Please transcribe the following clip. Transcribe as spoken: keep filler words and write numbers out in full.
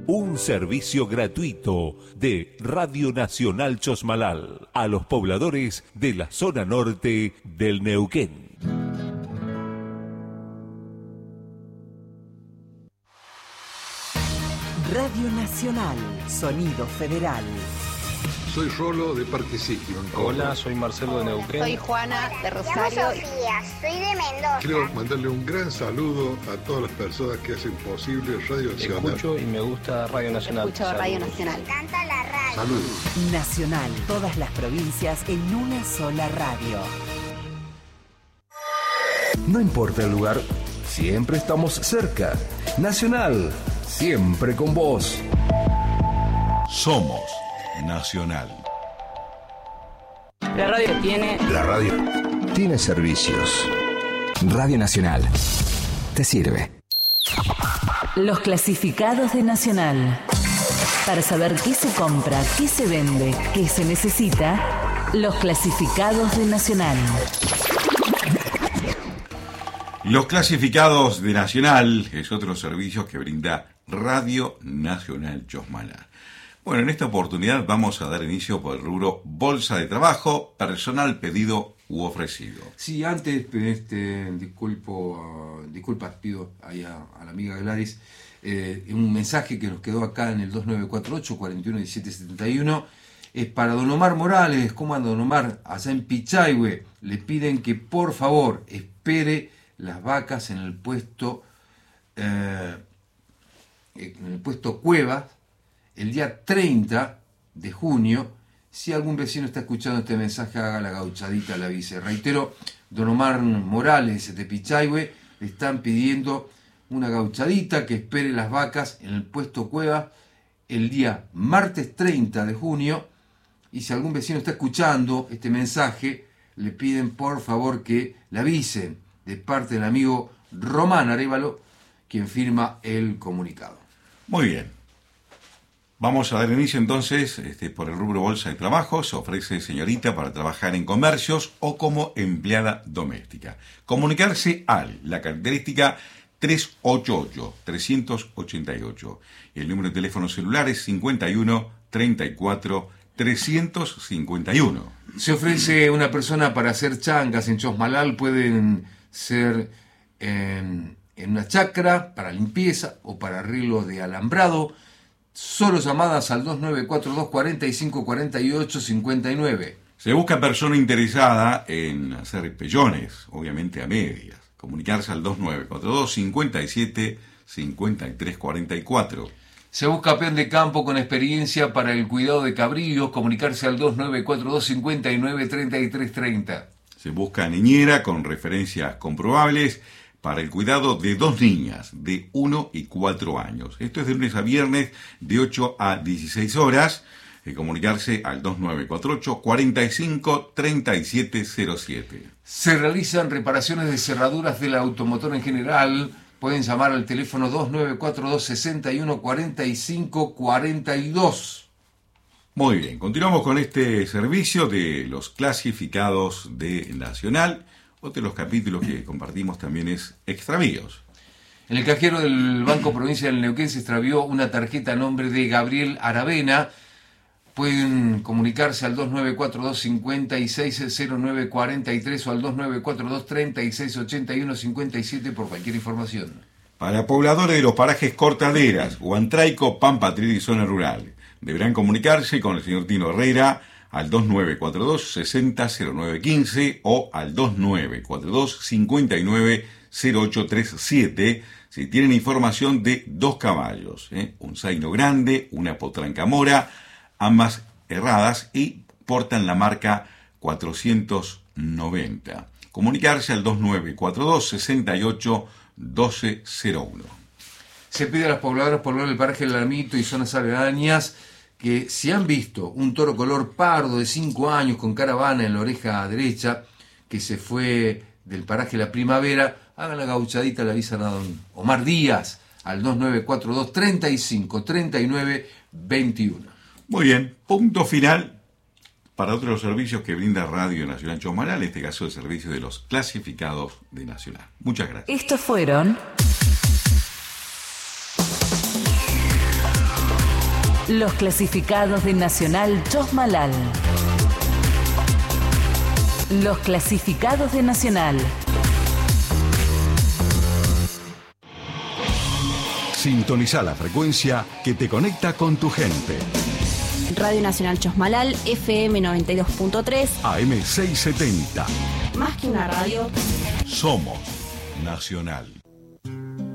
Un servicio gratuito de Radio Nacional Chosmalal a los pobladores de la zona norte del Neuquén. Radio Nacional, Sonido Federal. Soy Rolo de Parque Sitio. Hola, soy Marcelo de Neuquén. Soy Juana de Rosario. Me llamo Sofía, soy de Mendoza. Quiero mandarle un gran saludo a todas las personas que hacen posible Radio Nacional. Escucho y me gusta Radio Nacional. Escucho Radio Nacional. Me encanta la radio. Saludos. Nacional, todas las provincias en una sola radio. No importa el lugar, siempre estamos cerca. Nacional, siempre con vos. Somos Nacional. La radio tiene... La radio tiene servicios. Radio Nacional. Te sirve. Los clasificados de Nacional. Para saber qué se compra, qué se vende, qué se necesita, los clasificados de Nacional. Los clasificados de Nacional es otro servicio que brinda Radio Nacional Chosmalal. Bueno, en esta oportunidad vamos a dar inicio por el rubro Bolsa de Trabajo, personal pedido u ofrecido. Sí, antes, este, disculpo, uh, disculpas pido ahí a, a la amiga Gladys, eh, un mensaje que nos quedó acá en el dos nueve cuatro ocho, cuatro uno, diecisiete setenta y uno, es para Don Omar Morales. ¿Cómo anda Don Omar? Allá en Pichahue le piden que por favor espere las vacas en el puesto, eh, en el puesto Cuevas, el día treinta de junio. Si algún vecino está escuchando este mensaje, haga la gauchadita, la avise. Reitero, Don Omar Morales de Pichahue le están pidiendo una gauchadita, que espere las vacas en el puesto Cueva el día martes treinta de junio. Y si algún vecino está escuchando este mensaje, le piden por favor que le avisen, de parte del amigo Román Arévalo, quien firma el comunicado. Muy bien. Vamos a dar inicio entonces este, por el rubro Bolsa de Trabajo. Se ofrece señorita para trabajar en comercios o como empleada doméstica. Comunicarse al, la característica tres ocho ocho, tres ocho ocho. Y el número de teléfono celular es cincuenta y uno, treinta y cuatro, trescientos cincuenta y uno. Se ofrece una persona para hacer changas en Chosmalal. Pueden ser en, en una chacra, para limpieza o para arreglo de alambrado. Solo llamadas al dos nueve cuatro dos, cuatro cinco, cuatro ocho, cinco nueve. Se busca persona interesada en hacer pellones, obviamente a medias. Comunicarse al dos nueve cuatro dos, cinco siete, cinco tres cuatro cuatro. Se busca peón de campo con experiencia para el cuidado de cabríos. Comunicarse al dos nueve cuatro dos, cinco nueve, tres tres tres cero. Se busca niñera con referencias comprobables para el cuidado de dos niñas de uno y cuatro años. Esto es de lunes a viernes de ocho a dieciséis horas. Eh, comunicarse al dos nueve cuatro ocho, cuatro cinco, tres siete cero siete. Se realizan reparaciones de cerraduras del automotor en general. Pueden llamar al teléfono dos nueve cuatro dos, sesenta y uno, cuarenta y cinco, cuarenta y dos. Muy bien, continuamos con este servicio de los clasificados de Nacional. Otro de los capítulos que compartimos también es extravíos. En el cajero del Banco Provincia del Neuquén se extravió una tarjeta a nombre de Gabriel Aravena. Pueden comunicarse al dos nueve cuatro dos, cinco seis cero nueve cuatro tres o al dos nueve cuatro dos, treinta y seis ochenta y uno cincuenta y siete por cualquier información. Para pobladores de los parajes Cortaderas, Huantraico, Pampa Triel y zona rural, deberán comunicarse con el señor Tino Herrera al dos nueve cuatro dos, sesenta, cero nueve quince o al dos nueve cuatro dos, cincuenta y nueve, cero ocho treinta y siete si tienen información de dos caballos, ¿eh? un zaino grande, una potranca mora, ambas erradas y portan la marca cuatrocientos noventa. Comunicarse al dos nueve cuatro dos, sesenta y ocho, doce cero uno. Se pide a las pobladoras por del paraje El Alamito y zonas aledañas que si han visto un toro color pardo de cinco años con caravana en la oreja derecha que se fue del paraje La Primavera, hagan la gauchadita, le avisan a don Omar Díaz al dos nueve cuatro dos, treinta y cinco, treinta y nueve, veintiuno. Muy bien, punto final para otros servicios que brinda Radio Nacional Chosmalal, en este caso el servicio de los clasificados de Nacional. Muchas gracias. Estos fueron Los clasificados de Nacional Chosmalal. Los clasificados de Nacional. Sintoniza la frecuencia que te conecta con tu gente. Radio Nacional Chosmalal, F M noventa y dos punto tres, A M seiscientos setenta. Más que una radio, Somos Nacional.